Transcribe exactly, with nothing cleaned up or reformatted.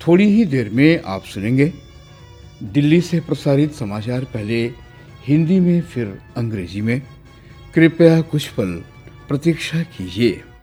थोड़ी ही देर में आप सुनेंगे दिल्ली से प्रसारित समाचार, पहले हिंदी में फिर अंग्रेजी में। कृपया कुछ पल प्रतीक्षा कीजिए।